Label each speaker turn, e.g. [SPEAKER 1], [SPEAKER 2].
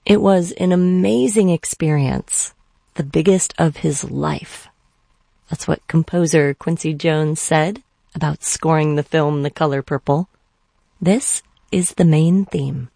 [SPEAKER 1] It was an amazing experience, the biggest of his life. That's what composer Quincy Jones said about scoring the film The Color Purple. This is the main theme.